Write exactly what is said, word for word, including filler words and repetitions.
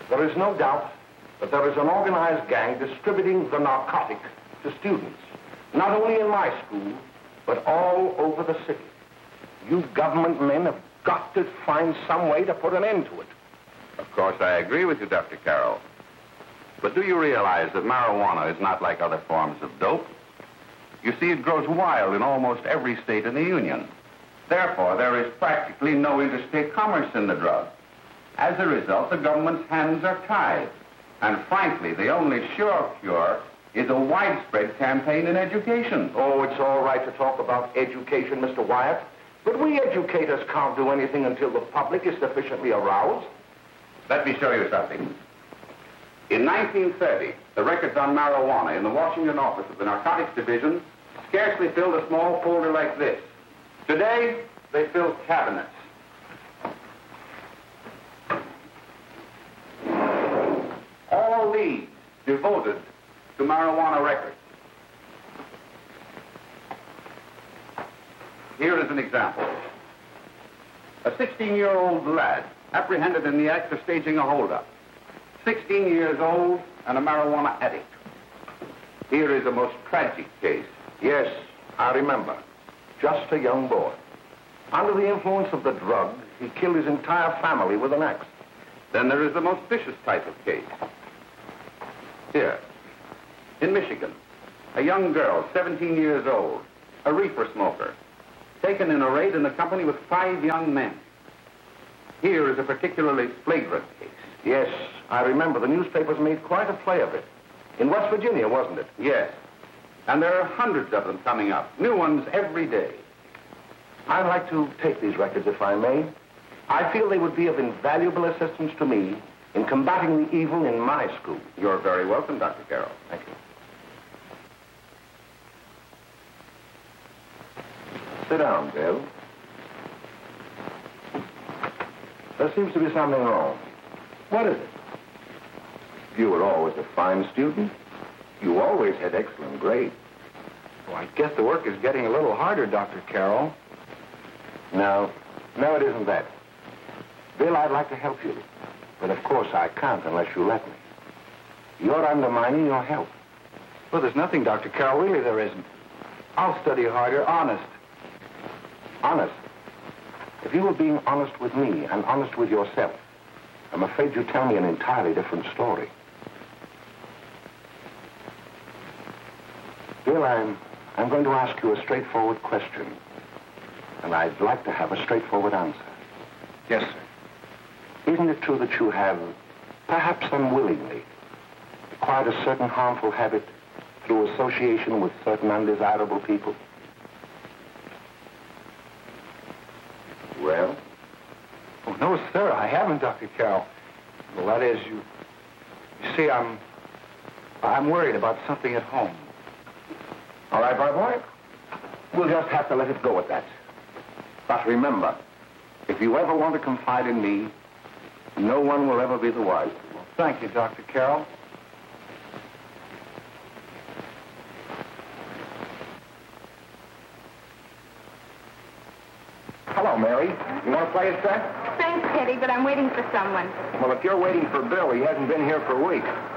There is no doubt that there is an organized gang distributing the narcotic to students, not only in my school, but all over the city. You government men have got to find some way to put an end to it. Of course, I agree with you, Doctor Carroll. But do you realize that marijuana is not like other forms of dope? You see, it grows wild in almost every state in the Union. Therefore, there is practically no interstate commerce in the drug. As a result, the government's hands are tied. And frankly, the only sure cure is a widespread campaign in education. Oh, it's all right to talk about education, Mister Wyatt. But we educators can't do anything until the public is sufficiently aroused. Let me show you something. In nineteen thirty, the records on marijuana in the Washington office of the Narcotics Division scarcely filled a small folder like this. Today, they fill cabinets. All these devoted to marijuana records. Here is an example. A sixteen-year-old lad apprehended in the act of staging a holdup. sixteen years old and a marijuana addict. Here is a most tragic case. Yes, I remember. Just a young boy. Under the influence of the drug, he killed his entire family with an axe. Then there is the most vicious type of case. Here, in Michigan, a young girl, seventeen years old, a reefer smoker, taken in a raid in the company with five young men. Here is a particularly flagrant case. Yes, I remember. The newspapers made quite a play of it. In West Virginia, wasn't it? Yes. And there are hundreds of them coming up, new ones every day. I'd like to take these records, if I may. I feel they would be of invaluable assistance to me in combating the evil in my school. You're very welcome, Doctor Carroll. Thank you. Sit down, Bill. There seems to be something wrong. What is it? You were always a fine student. You always had excellent grades. Well, I guess the work is getting a little harder, Doctor Carroll. No, no, it isn't that. Bill, I'd like to help you. But of course I can't unless you let me. You're undermining your health. Well, there's nothing, Doctor Carroll. Really, there isn't. I'll study harder, honest. Honest? If you were being honest with me and honest with yourself, I'm afraid you'd tell me an entirely different story. Bill, I'm, I'm going to ask you a straightforward question. And I'd like to have a straightforward answer. Yes, sir. Isn't it true that you have, perhaps unwillingly, acquired a certain harmful habit through association with certain undesirable people? Well? Oh, no, sir, I haven't, Doctor Carroll. Well, that is, you... You see, I'm... I'm worried about something at home. All right, my boy. We'll just have to let it go at that. But remember, if you ever want to confide in me, no one will ever be the wiser. Well, thank you, Doctor Carroll. Hello, Mary. You want to play a set? Thanks, Teddy, but I'm waiting for someone. Well, if you're waiting for Bill, he hasn't been here for a week.